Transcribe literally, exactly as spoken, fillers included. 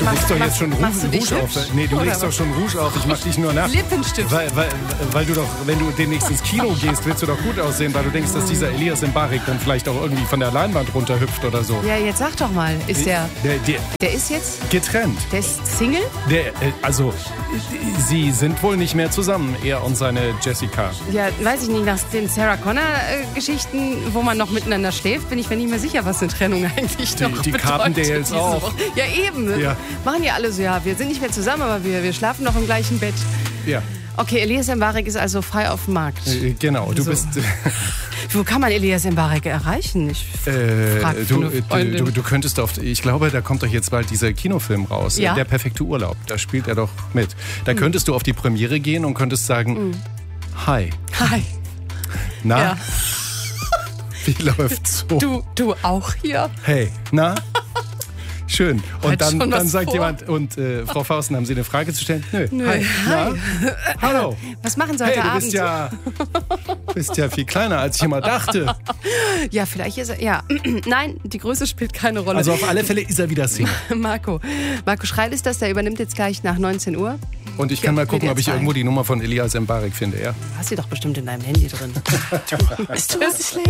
du Machst- legst doch jetzt machst- schon machst du Rouge, dich Rouge auf. hübsch? Nee, du Oder legst doch was? schon Rouge auf. Ich mach dich nur nach. Lippenstift. Weil, weil, weil du doch, wenn du demnächst ins Kino gehst, willst du doch gut aussehen, weil du denkst, dass dieser Elias Mbarek dann vielleicht auch irgendwie von der Leinwand runterhüpft oder so. Ja, jetzt sag doch mal, ist der, Der, der, der ist jetzt, getrennt. der ist Single? Der, äh, also, sie sind wohl nicht mehr zusammen, er und seine Jessica. Ja, weiß ich nicht, nach den Sarah Connor-Geschichten, wo man noch miteinander schläft, bin ich mir nicht mehr sicher, was eine Trennung eigentlich Die- noch die bedeutet. Carpendales diese auch. Woche. Ja, eben. Ja. Machen ja alle so, ja, wir sind nicht mehr zusammen, aber wir, wir schlafen noch im gleichen Bett. Ja, Okay, Elias Mbarek ist also frei auf dem Markt. äh, genau. Du So. bist. Wo kann man Elias Mbarek erreichen? Ich Äh, frag für du, eine äh, Freundin. du, du könntest auf. Ich glaube, da kommt doch jetzt bald dieser Kinofilm raus. Ja? Der perfekte Urlaub. Da spielt er doch mit. Da könntest du auf die Premiere gehen und könntest sagen: Hi. Hi. Na? Ja. Wie läuft's so? Du, du auch hier? Hey, na? Schön. Und Hat dann, schon dann was sagt vor? jemand, und äh, Frau Fausten, haben Sie eine Frage zu stellen? Nö. Nö. Hi. Na? Hallo. Was machen Sie heute Hey, du Abend? bist ja, bist ja viel kleiner, als ich immer dachte. Ja, vielleicht ist er. Ja, nein, die Größe spielt keine Rolle. Also auf alle Fälle ist er wieder Single. Marco. Marco Schreil ist das, der übernimmt jetzt gleich nach neunzehn Uhr. Und ich kann mal gucken, ob ich W D R zwei. irgendwo die Nummer von Elias Mbarek finde, ja? Du hast sie doch bestimmt in deinem Handy drin. Tschüss.